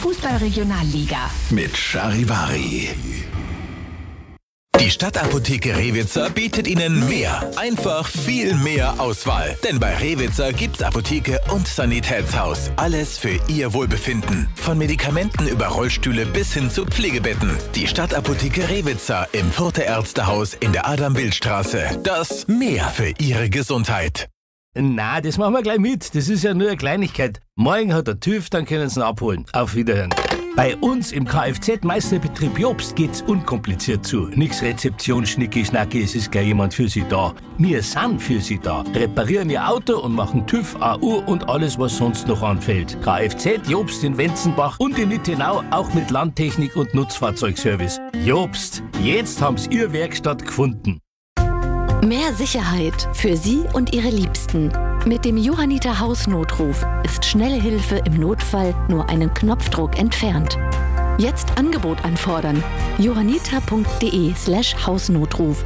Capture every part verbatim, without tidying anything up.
Fußball-Regionalliga mit Charivari. Die Stadtapotheke Rewitzer bietet Ihnen mehr, einfach viel mehr Auswahl. Denn bei Rewitzer gibt's Apotheke und Sanitätshaus. Alles für Ihr Wohlbefinden. Von Medikamenten über Rollstühle bis hin zu Pflegebetten. Die Stadtapotheke Rewitzer im Further Ärztehaus in der Adam-Wild-Straße. Das mehr für Ihre Gesundheit. Na, das machen wir gleich mit. Das ist ja nur eine Kleinigkeit. Morgen hat der TÜV, dann können Sie ihn abholen. Auf Wiederhören. Bei uns im Kfz-Meisterbetrieb Jobst geht's unkompliziert zu. Nix Rezeption, Schnicki, Schnacki, es ist gleich jemand für Sie da. Wir sind für Sie da. Reparieren Ihr Auto und machen TÜV, A U und alles, was sonst noch anfällt. Kfz Jobst in Wenzenbach und in Nittenau, auch mit Landtechnik und Nutzfahrzeugservice. Jobst, jetzt haben's Ihr Werkstatt gefunden. Mehr Sicherheit für Sie und Ihre Liebsten. Mit dem Johanniter Hausnotruf ist schnelle Hilfe im Notfall nur einen Knopfdruck entfernt. Jetzt Angebot anfordern. johanniter.de slash Hausnotruf.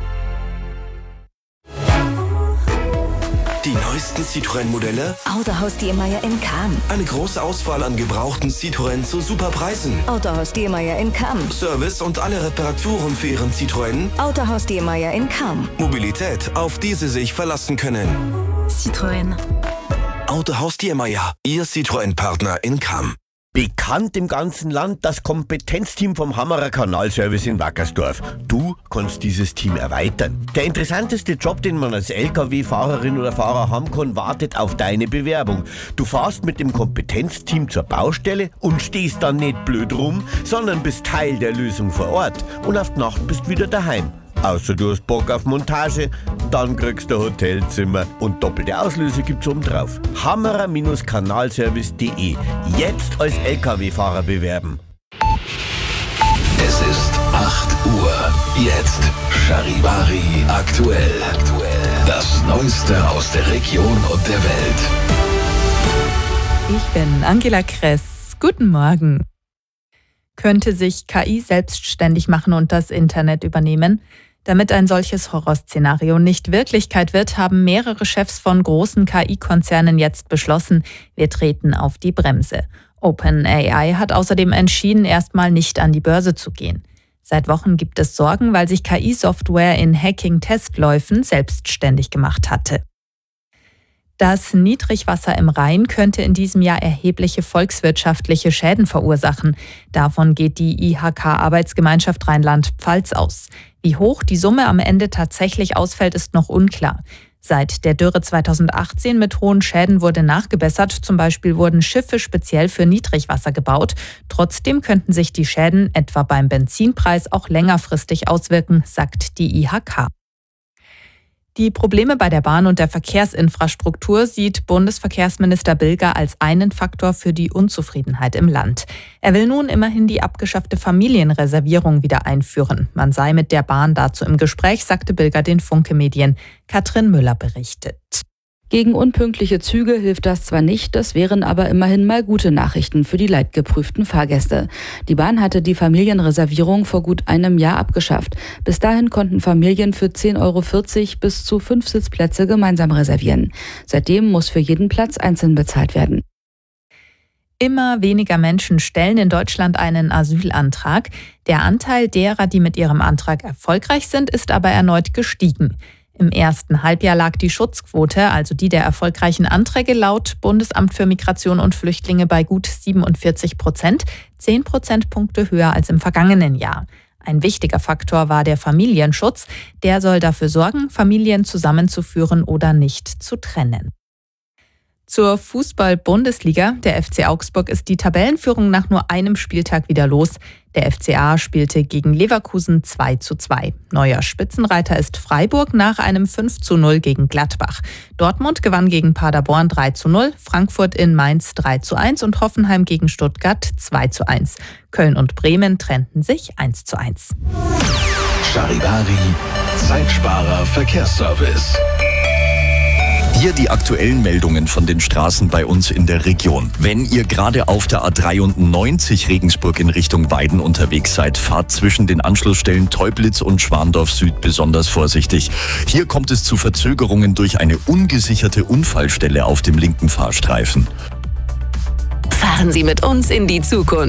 Die neuesten Citroën-Modelle? Autohaus Diemeyer in Cham. Eine große Auswahl an gebrauchten Citroën zu super Preisen. Autohaus Diemeyer in Cham. Service und alle Reparaturen für Ihren Citroën? Autohaus Diemeyer in Cham. Mobilität, auf die Sie sich verlassen können. Citroën. Autohaus Diemeyer, Ihr Citroën-Partner in Cham. Bekannt im ganzen Land das Kompetenzteam vom Hammerer Kanalservice in Wackersdorf. Du kannst dieses Team erweitern. Der interessanteste Job, den man als L K W-Fahrerin oder Fahrer haben kann, wartet auf deine Bewerbung. Du fahrst mit dem Kompetenzteam zur Baustelle und stehst dann nicht blöd rum, sondern bist Teil der Lösung vor Ort und auf die Nacht bist wieder daheim. Außer du hast Bock auf Montage, dann kriegst du ein Hotelzimmer und doppelte Auslöse gibt's oben drauf. hammerer Kanalservice punkt de. Jetzt als L K W-Fahrer bewerben. Es ist acht Uhr. Jetzt Charivari aktuell. Das Neueste aus der Region und der Welt. Ich bin Angela Kress. Guten Morgen. Könnte sich K I selbstständig machen und das Internet übernehmen? Damit ein solches Horrorszenario nicht Wirklichkeit wird, haben mehrere Chefs von großen K I-Konzernen jetzt beschlossen, wir treten auf die Bremse. OpenAI hat außerdem entschieden, erstmal nicht an die Börse zu gehen. Seit Wochen gibt es Sorgen, weil sich K I-Software in Hacking-Testläufen selbstständig gemacht hatte. Das Niedrigwasser im Rhein könnte in diesem Jahr erhebliche volkswirtschaftliche Schäden verursachen. Davon geht die I H K-Arbeitsgemeinschaft Rheinland-Pfalz aus. Wie hoch die Summe am Ende tatsächlich ausfällt, ist noch unklar. Seit der Dürre zweitausendachtzehn mit hohen Schäden wurde nachgebessert. Zum Beispiel wurden Schiffe speziell für Niedrigwasser gebaut. Trotzdem könnten sich die Schäden etwa beim Benzinpreis auch längerfristig auswirken, sagt die I H K. Die Probleme bei der Bahn und der Verkehrsinfrastruktur sieht Bundesverkehrsminister Bilger als einen Faktor für die Unzufriedenheit im Land. Er will nun immerhin die abgeschaffte Familienreservierung wieder einführen. Man sei mit der Bahn dazu im Gespräch, sagte Bilger den Funke-Medien. Katrin Müller berichtet. Gegen unpünktliche Züge hilft das zwar nicht, das wären aber immerhin mal gute Nachrichten für die leidgeprüften Fahrgäste. Die Bahn hatte die Familienreservierung vor gut einem Jahr abgeschafft. Bis dahin konnten Familien für zehn Euro vierzig bis zu fünf Sitzplätze gemeinsam reservieren. Seitdem muss für jeden Platz einzeln bezahlt werden. Immer weniger Menschen stellen in Deutschland einen Asylantrag. Der Anteil derer, die mit ihrem Antrag erfolgreich sind, ist aber erneut gestiegen. Im ersten Halbjahr lag die Schutzquote, also die der erfolgreichen Anträge, laut Bundesamt für Migration und Flüchtlinge bei gut siebenundvierzig Prozent, zehn Prozentpunkte höher als im vergangenen Jahr. Ein wichtiger Faktor war der Familienschutz. Der soll dafür sorgen, Familien zusammenzuführen oder nicht zu trennen. Zur Fußball-Bundesliga. Der F C Augsburg ist die Tabellenführung nach nur einem Spieltag wieder los. Der F C A spielte gegen Leverkusen zwei zu zwei. Neuer Spitzenreiter ist Freiburg nach einem fünf zu null gegen Gladbach. Dortmund gewann gegen Paderborn drei zu null, Frankfurt in Mainz drei zu eins und Hoffenheim gegen Stuttgart zwei zu eins. Köln und Bremen trennten sich eins zu eins. Charivari, Zeitsparer Verkehrsservice. Hier die aktuellen Meldungen von den Straßen bei uns in der Region. Wenn ihr gerade auf der A dreiundneunzig Regensburg in Richtung Weiden unterwegs seid, fahrt zwischen den Anschlussstellen Teublitz und Schwandorf Süd besonders vorsichtig. Hier kommt es zu Verzögerungen durch eine ungesicherte Unfallstelle auf dem linken Fahrstreifen. Fahren Sie mit uns in die Zukunft.